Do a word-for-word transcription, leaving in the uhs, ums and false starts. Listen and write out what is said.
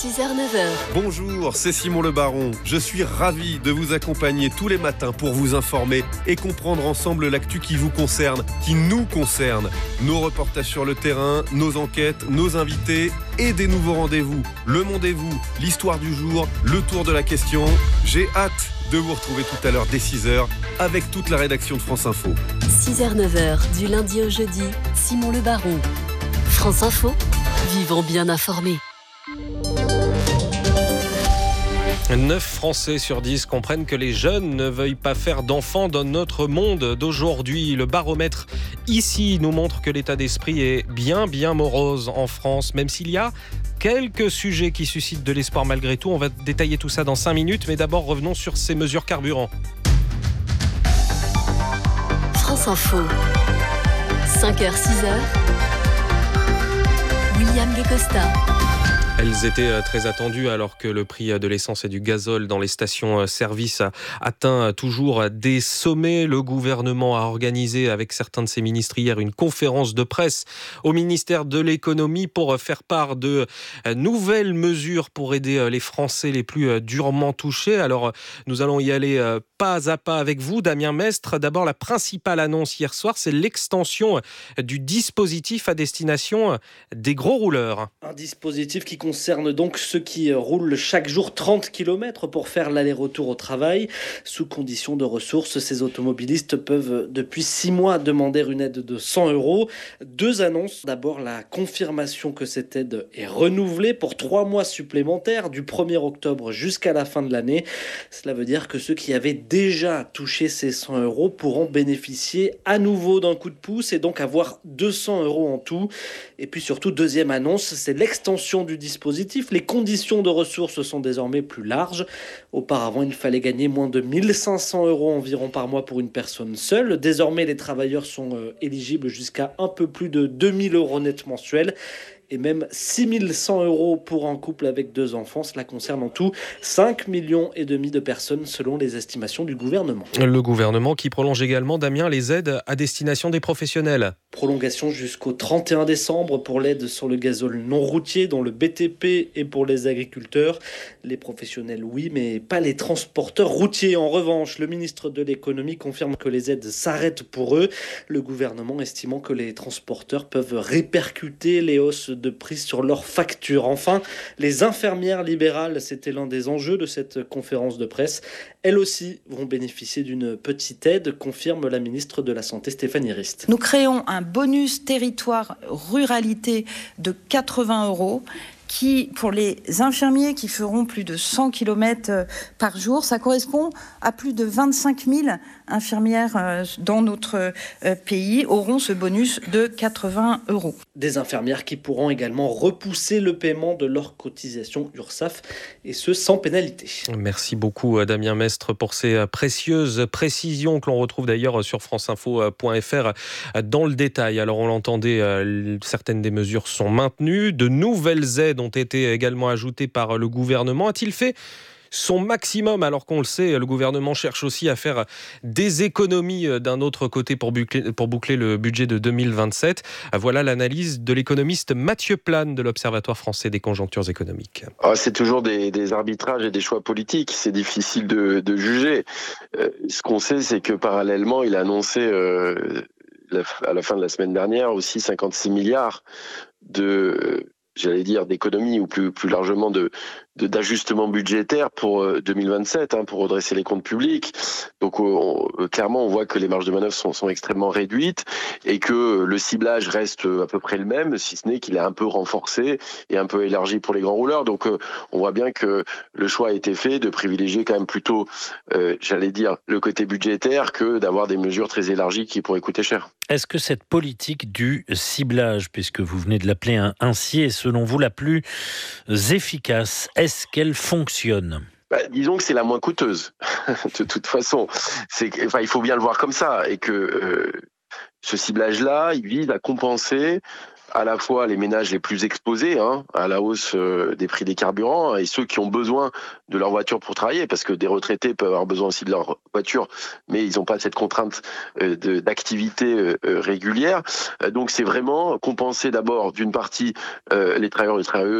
six heures neuf heures. Bonjour, c'est Simon Le Baron. Je suis ravi de vous accompagner tous les matins pour vous informer et comprendre ensemble l'actu qui vous concerne, qui nous concerne. Nos reportages sur le terrain, nos enquêtes, nos invités et des nouveaux rendez-vous. Le Monde et vous, l'histoire du jour, le tour de la question. J'ai hâte de vous retrouver tout à l'heure dès six heures avec toute la rédaction de France Info. six heures neuf heures, du lundi au jeudi, Simon Le Baron. France Info, vivons bien informés. neuf Français sur dix comprennent que les jeunes ne veuillent pas faire d'enfants dans notre monde d'aujourd'hui. Le baromètre ici nous montre que l'état d'esprit est bien, bien morose en France, même s'il y a quelques sujets qui suscitent de l'espoir malgré tout. On va détailler tout ça dans cinq minutes, mais d'abord revenons sur ces mesures carburant. France Info, cinq heures six heures, William Guécosta. Elles étaient très attendues alors que le prix de l'essence et du gazole dans les stations-service a atteint toujours des sommets. Le gouvernement a organisé avec certains de ses ministres hier une conférence de presse au ministère de l'économie pour faire part de nouvelles mesures pour aider les Français les plus durement touchés. Alors nous allons y aller pas à pas avec vous, Damien Mestre. D'abord, la principale annonce hier soir, c'est l'extension du dispositif à destination des gros rouleurs. Un dispositif qui concerne donc ceux qui roulent chaque jour trente kilomètres pour faire l'aller-retour au travail. Sous condition de ressources, ces automobilistes peuvent depuis six mois demander une aide de cent euros. Deux annonces. D'abord, la confirmation que cette aide est renouvelée pour trois mois supplémentaires du premier octobre jusqu'à la fin de l'année. Cela veut dire que ceux qui avaient déjà touché ces cent euros pourront bénéficier à nouveau d'un coup de pouce et donc avoir deux cents euros en tout. Et puis surtout, deuxième annonce, c'est l'extension du dispositif. Les conditions de ressources sont désormais plus larges. Auparavant, il fallait gagner moins de mille cinq cents euros environ par mois pour une personne seule. Désormais, les travailleurs sont euh, éligibles jusqu'à un peu plus de deux mille euros net mensuels. Et même six mille cent euros pour un couple avec deux enfants. Cela concerne en tout cinq millions et demi de personnes selon les estimations du gouvernement. Le gouvernement qui prolonge également, Damien, les aides à destination des professionnels. Prolongation jusqu'au trente et un décembre pour l'aide sur le gazole non routier, dont le B T P et pour les agriculteurs. Les professionnels, oui, mais pas les transporteurs routiers. En revanche, le ministre de l'économie confirme que les aides s'arrêtent pour eux. Le gouvernement estimant que les transporteurs peuvent répercuter les hausses de prix sur leurs factures. Enfin, les infirmières libérales, c'était l'un des enjeux de cette conférence de presse. Elles aussi vont bénéficier d'une petite aide, confirme la ministre de la Santé Stéphanie Rist. Nous créons un bonus territoire ruralité de quatre-vingts euros qui, pour les infirmiers qui feront plus de cent kilomètres par jour, ça correspond à plus de vingt-cinq mille infirmières dans notre pays auront ce bonus de quatre-vingts euros. Des infirmières qui pourront également repousser le paiement de leur cotisation URSSAF, et ce sans pénalité. Merci beaucoup Damien Mestre pour ces précieuses précisions que l'on retrouve d'ailleurs sur franceinfo point f r dans le détail. Alors on l'entendait, certaines des mesures sont maintenues, de nouvelles aides ont été également ajoutées par le gouvernement. A-t-il fait son maximum, alors qu'on le sait, le gouvernement cherche aussi à faire des économies d'un autre côté pour boucler, pour boucler le budget de deux mille vingt-sept. Voilà l'analyse de l'économiste Mathieu Plane de l'Observatoire français des conjonctures économiques. Ah, c'est toujours des, des arbitrages et des choix politiques, c'est difficile de, de juger. Euh, ce qu'on sait, c'est que parallèlement, il a annoncé euh, à la fin de la semaine dernière aussi cinquante-six milliards de... j'allais dire d'économie ou plus plus largement de, de d'ajustement budgétaire pour deux mille vingt-sept, hein, pour redresser les comptes publics. Donc on, clairement on voit que les marges de manœuvre sont, sont extrêmement réduites et que le ciblage reste à peu près le même, si ce n'est qu'il est un peu renforcé et un peu élargi pour les grands rouleurs. Donc on voit bien que le choix a été fait de privilégier quand même plutôt, euh, j'allais dire, le côté budgétaire que d'avoir des mesures très élargies qui pourraient coûter cher. Est-ce que cette politique du ciblage, puisque vous venez de l'appeler ainsi, est selon vous la plus efficace? Est-ce qu'elle fonctionne? Bah, disons que c'est la moins coûteuse. De toute façon, c'est, enfin, il faut bien le voir comme ça, et que euh, ce ciblage-là, il vise à compenser à la fois les ménages les plus exposés hein, à la hausse euh, des prix des carburants et ceux qui ont besoin de leur voiture pour travailler, parce que des retraités peuvent avoir besoin aussi de leur voiture, mais ils n'ont pas cette contrainte euh, de, d'activité euh, régulière. Euh, donc c'est vraiment compenser d'abord d'une partie euh, les travailleurs et les travailleuses